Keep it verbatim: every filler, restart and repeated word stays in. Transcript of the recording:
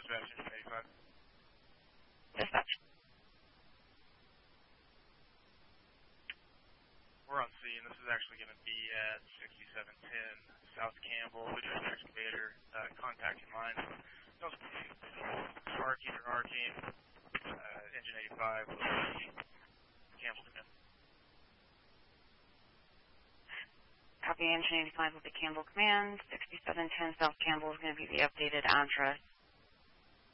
Dispatch, Engine eighty-five. Dispatch. We're on scene. This is actually going to be at sixty-seven ten South Campbell. We just excavator. Uh, contact in line. No Arcane or Arcane. Uh, Engine eighty-five. Campbell command. Copy, Engine eighty-five will be Campbell Command. sixty-seven ten South Campbell is going to be the updated address.